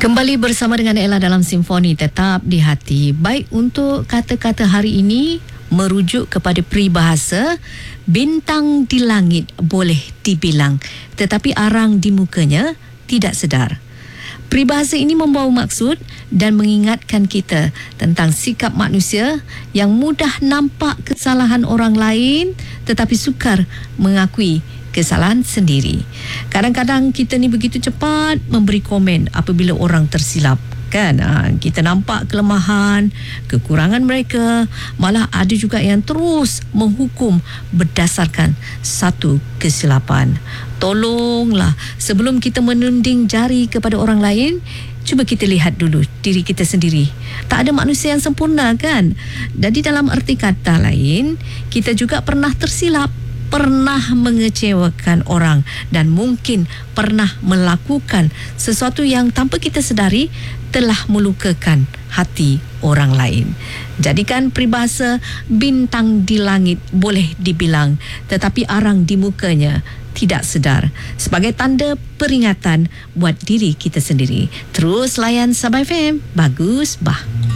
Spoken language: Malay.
Kembali bersama dengan Ella dalam Simfoni Tetap di Hati. Baik, untuk kata-kata hari ini merujuk kepada peribahasa bintang di langit boleh dibilang, tetapi arang di mukanya tidak sedar. Peribahasa ini membawa maksud dan mengingatkan kita tentang sikap manusia yang mudah nampak kesalahan orang lain tetapi sukar mengakui kesalahan sendiri. Kadang-kadang kita ni begitu cepat memberi komen apabila orang tersilap. Kan? Kita nampak kelemahan, kekurangan mereka, malah ada juga yang terus menghukum berdasarkan satu kesilapan. Tolonglah, sebelum kita menunding jari kepada orang lain, cuba kita lihat dulu diri kita sendiri. Tak ada manusia yang sempurna, kan? Jadi dalam erti kata lain, kita juga pernah tersilap, pernah mengecewakan orang dan mungkin pernah melakukan sesuatu yang tanpa kita sedari telah melukakan hati orang lain. Jadikan peribahasa bintang di langit boleh dibilang, tetapi arang di mukanya tidak sedar sebagai tanda peringatan buat diri kita sendiri. Terus layan Sabah FM. Bagus, bah.